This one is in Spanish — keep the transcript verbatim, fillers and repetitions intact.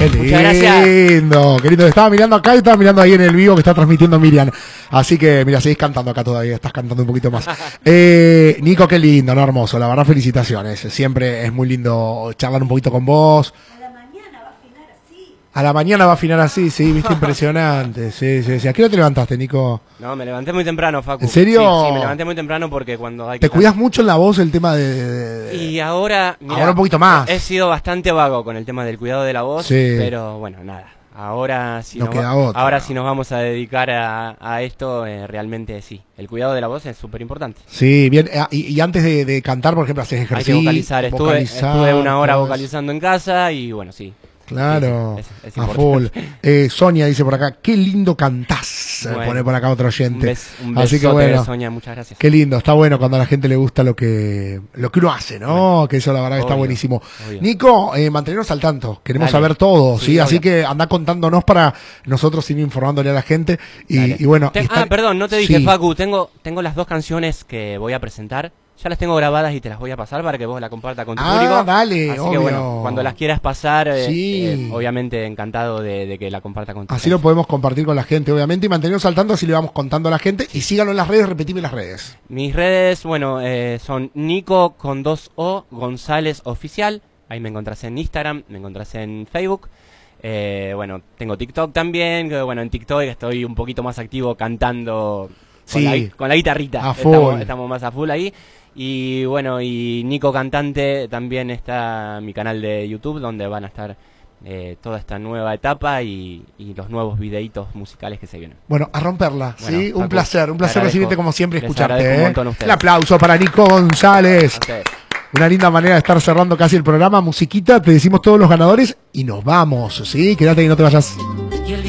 Qué lindo, Muchas gracias. qué lindo. Estaba mirando acá y estaba mirando ahí en el vivo que está transmitiendo Miriam. Así que, mira, seguís cantando acá todavía, estás cantando un poquito más. eh, Nico, qué lindo, no, hermoso. La verdad, felicitaciones. Siempre es muy lindo charlar un poquito con vos. A la mañana va a afinar así. A la mañana va a afinar así, sí, viste, impresionante. Sí, sí, sí. ¿A qué hora te levantaste, Nico? No, me levanté muy temprano, Facu. ¿En serio? Sí, sí, me levanté muy temprano porque cuando hay que... ¿Te cuidas mucho en la voz el tema de...? de- de- Y ahora, mira, Ahora un poquito más. He sido bastante vago con el tema del cuidado de la voz, Sí. pero bueno, nada. Ahora si No nos, queda va- otra. ahora si nos vamos a dedicar a, a esto, eh, realmente sí. El cuidado de la voz es súper importante. Sí, bien. eh, Y, y antes de, de cantar, por ejemplo, haces Hay ejercicio. que vocalizar. Estuve, vocalizar, estuve una hora todo eso. vocalizando en casa y bueno, sí. Claro, Sí, es- es a full. importante. Eh, Sonia dice por acá, qué lindo cantás. eh, Bueno, pone por acá otro Un, oyente. bes, un Así que besote bueno, de Sonia, muchas gracias. qué lindo, está bueno cuando a la gente le gusta lo que lo que uno hace, ¿no? Bueno, que eso la verdad que está obvio, buenísimo. obvio. Nico, eh, mantenernos al tanto, queremos Dale. saber todo, ¿sí? Sí, Así obvio. que anda contándonos para nosotros ir informándole a la gente. Y, Dale. y bueno, Te- estar- Ah, perdón, no te dije, Sí. Facu, tengo, tengo las dos canciones que voy a presentar. Ya las tengo grabadas y te las voy a pasar para que vos las compartas con tu Ah, público. dale, Así obvio. que bueno, cuando las quieras pasar, eh, Sí. eh, obviamente encantado de, de que la comparta con tu Así gente. lo podemos compartir con la gente, obviamente, y mantenernos al tanto, así le vamos contando a la gente. Y síganlo en las redes, repetime las redes. Mis redes, bueno, eh, son Nico con dos O, González Oficial. Ahí me encontrás en Instagram, me encontrás en Facebook. Eh, bueno, tengo TikTok también. Que, bueno, en TikTok estoy un poquito más activo cantando con, Sí. la, con la guitarrita. A full. Estamos, estamos más a full ahí. Y bueno, y Nico Cantante también está mi canal de YouTube, donde van a estar eh, toda esta nueva etapa y, y los nuevos videitos musicales que se vienen. Bueno, a romperla, Bueno, ¿sí? Un Facu, placer, un te placer agradezco- recibirte como siempre, les escucharte. agradezco un ¿eh? montón a ustedes. El aplauso para Nico González. A ustedes. Una linda manera de estar cerrando casi el programa. Musiquita, te decimos todos los ganadores y nos vamos, ¿sí? Quédate y no te vayas.